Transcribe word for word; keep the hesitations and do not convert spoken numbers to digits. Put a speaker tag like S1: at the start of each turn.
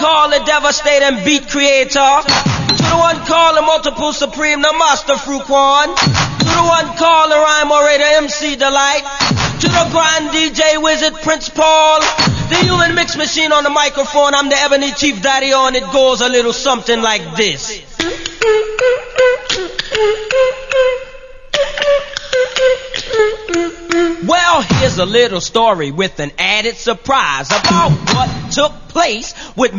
S1: called the devastating beat creator. To the one called the multiple supreme, the master Fruquan. To the one called the rhyme orator, M C Delight. To the grand D J wizard, Prince Paul. The human mix machine on the microphone, I'm the Ebony Chief Daddy on. It goes a little something like this. Well, here's a little story with an added surprise about what took place with